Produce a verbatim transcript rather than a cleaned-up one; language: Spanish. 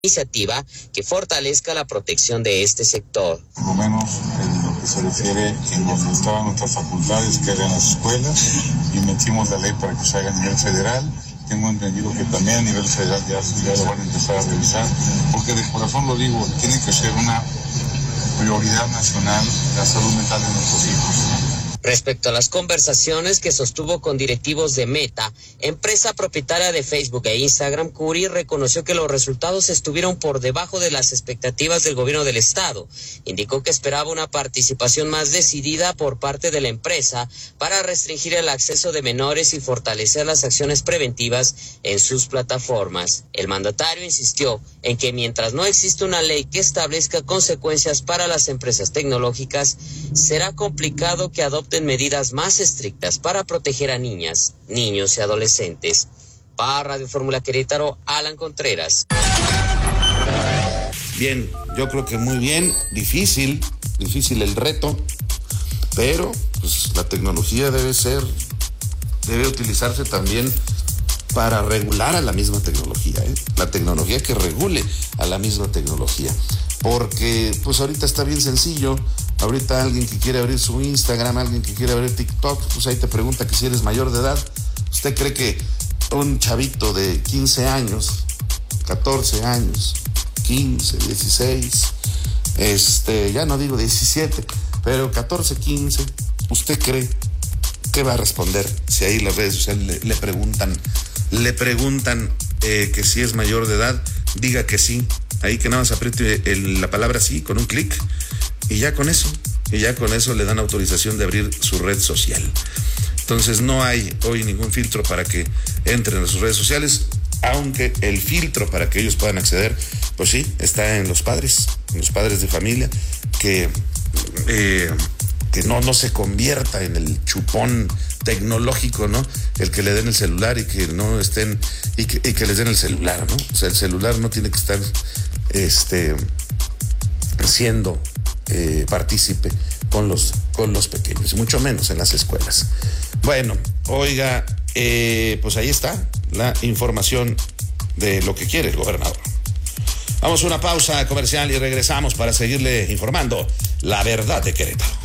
iniciativa que fortalezca la protección de este sector. Por lo menos en lo que se refiere en donde estaban nuestras facultades, que eran las escuelas, y metimos la ley para que se haga a nivel federal. Tengo entendido que también a nivel federal ya, ya lo van a empezar a revisar, porque de corazón lo digo, tiene que ser una prioridad nacional la salud mental de nuestros hijos. Respecto a las conversaciones que sostuvo con directivos de Meta, empresa propietaria de Facebook e Instagram, Curi reconoció que los resultados estuvieron por debajo de las expectativas del gobierno del estado. Indicó que esperaba una participación más decidida por parte de la empresa para restringir el acceso de menores y fortalecer las acciones preventivas en sus plataformas. El mandatario insistió en que mientras no existe una ley que establezca consecuencias para las empresas tecnológicas, será complicado que adopten medidas más estrictas para proteger a niñas, niños y adolescentes. Para Radio Fórmula Querétaro, Alan Contreras. Bien, yo creo que muy bien, difícil, difícil el reto, pero pues la tecnología debe ser, debe utilizarse también para regular a la misma tecnología, ¿eh? La tecnología que regule a la misma tecnología, porque pues ahorita está bien sencillo. Ahorita alguien que quiere abrir su Instagram, alguien que quiere abrir TikTok, pues ahí te pregunta que si eres mayor de edad. ¿Usted cree que un chavito de quince años, catorce años, quince, dieciséis, este, ya no digo diecisiete, pero catorce, quince, ¿usted cree que va a responder si ahí las redes sociales le, le preguntan, le preguntan eh, que si es mayor de edad? Diga que sí, ahí que nada más apriete el, la palabra sí con un clic. Y ya con eso, y ya con eso le dan autorización de abrir su red social. Entonces no hay hoy ningún filtro para que entren a sus redes sociales, aunque el filtro para que ellos puedan acceder, pues sí, está en los padres, en los padres de familia, que, eh, que no, no se convierta en el chupón tecnológico, ¿no? El que le den el celular y que no estén, y que, y que les den el celular, ¿no? O sea, el celular no tiene que estar este, siendo Eh, partícipe con los, con los pequeños, mucho menos en las escuelas. Bueno, oiga, eh, pues ahí está la información de lo que quiere el gobernador. Vamos a una pausa comercial y regresamos para seguirle informando la verdad de Querétaro.